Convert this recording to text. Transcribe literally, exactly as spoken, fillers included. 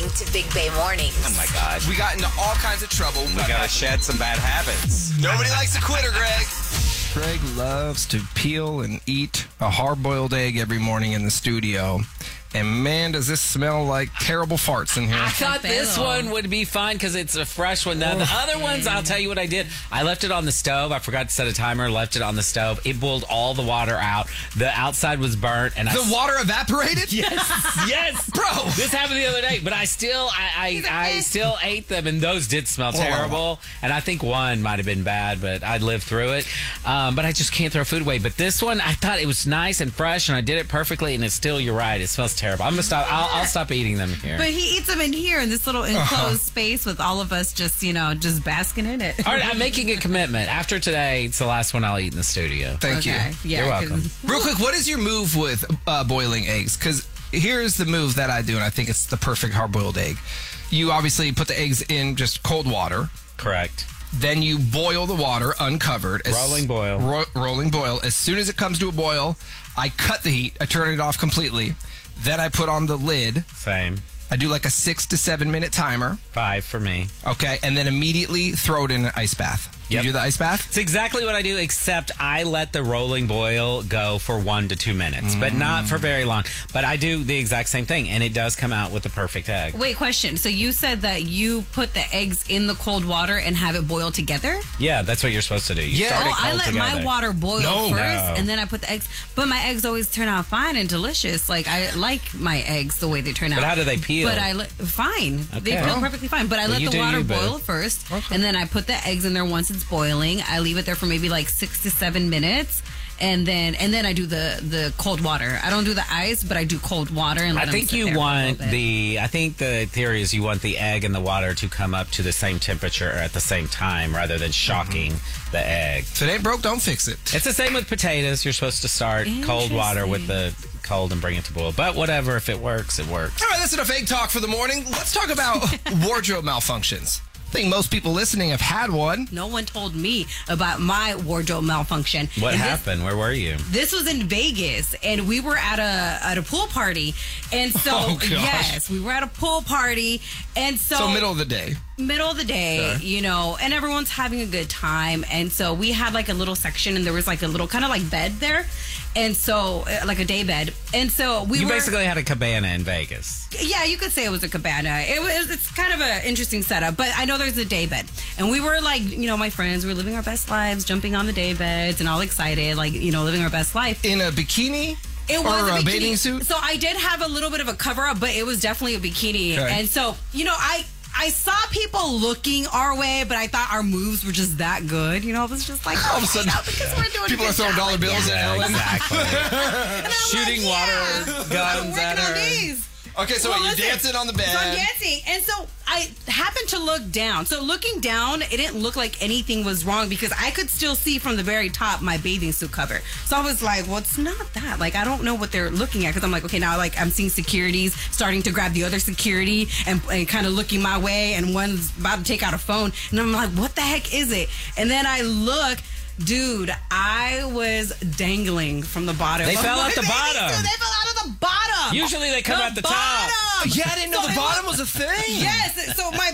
listening to Big Bay Mornings. Oh, my God. We got into all kinds of trouble. We got to shed some bad habits. Nobody likes a quitter, Greg. Greg loves to peel and eat a hard-boiled egg every morning in the studio. And, man, does this smell like terrible farts in here. I thought this one would be fun because it's a fresh one. Now, the other ones, I'll tell you what I did. I left it on the stove. I forgot to set a timer, left it on the stove. It boiled all the water out. The outside was burnt. And The I, water evaporated? Yes, yes. Bro. This happened the other day, but I still I, I, I still ate them, and those did smell terrible. And I think one might have been bad, but I lived through it. Um, but I just can't throw food away. But this one, I thought it was nice and fresh, and I did it perfectly, and it's still, you're right, it smells terrible. I'm going to stop. I'll, I'll stop eating them here. But he eats them in here in this little enclosed uh-huh. space with all of us just, you know, just basking in it. All right, I'm making a commitment. After today, it's the last one I'll eat in the studio. Thank okay. you. Yeah, You're welcome. Real quick, what is your move with uh, boiling eggs? Because here's the move that I do, and I think it's the perfect hard-boiled egg. You obviously put the eggs in just cold water. Correct. Then you boil the water uncovered. As, rolling boil. Ro- rolling boil. As soon as it comes to a boil, I cut the heat. I turn it off completely. Then I put on the lid. Same. I do like a six to seven minute timer. Five for me. Okay. And then immediately throw it in an ice bath. Yep. You do the ice bath? It's exactly what I do, except I let the rolling boil go for one to two minutes, mm. but not for very long. But I do the exact same thing, and it does come out with the perfect egg. Wait, question. So you said that you put the eggs in the cold water and have it boil together? Yeah, that's what you're supposed to do. You yeah. start it oh, cold I let together. my water boil no, first, no. and then I put the eggs. But my eggs always turn out fine and delicious. Like, I like my eggs the way they turn out. But how do they peel? But I let, fine. Okay. They peel perfectly fine. But I well, let you the water you, boil boo. first, okay. and then I put the eggs in there once it's boiling. I leave it there for maybe like six to seven minutes. And then and then I do the, the cold water. I don't do the ice, but I do cold water. And let I think them sit you there want for a little bit. the. I think the theory is you want the egg and the water to come up to the same temperature at the same time, rather than shocking mm-hmm. the egg. If it ain't broke, don't fix it. It's the same with potatoes. You're supposed to start cold water with the cold and bring it to boil. But whatever, if it works, it works. All right, that's enough egg talk for the morning. Let's talk about wardrobe malfunctions. I think most people listening have had one. No one told me about my wardrobe malfunction. What and happened? This, Where were you? This was in Vegas, and we were at a at a pool party, and so oh, gosh. yes, we were at a pool party, and so so middle of the day. Middle of the day, sure. you know, and everyone's having a good time. And so we had like a little section, and there was like a little kind of like bed there. And so, uh, like a day bed. And so we you were... You basically had a cabana in Vegas. Yeah, you could say it was a cabana. It was, it's kind of an interesting setup, but I know there's a day bed. And we were like, you know, my friends, we were living our best lives, jumping on the day beds and all excited, like, you know, living our best life. In a bikini? It or was a, a bikini. bathing suit? So I did have a little bit of a cover up, but it was definitely a bikini. Okay. And so, you know, I... I saw people looking our way, but I thought our moves were just that good. You know, it was just like, oh, all of a sudden, you know, because we're doing people a are good throwing job. dollar bills yeah. at Ellen. Exactly. Shooting like, water yeah, guns at her. These. Okay, so well, you're listen, dancing on the bed. So I'm dancing, and so I happened to look down. So looking down, it didn't look like anything was wrong because I could still see from the very top my bathing suit cover. So I was like, well, it's not that. Like, I don't know what they're looking at because I'm like, okay, now like I'm seeing securities starting to grab the other security and, and kind of looking my way, and one's about to take out a phone, and I'm like, what the heck is it? And then I look. Dude, I was dangling from the bottom. They fell out the bottom. Suit. They fell out of the bottom. Usually they come the at the bottom. top. Yeah, I didn't know So the bottom was, was a thing. Yes, so my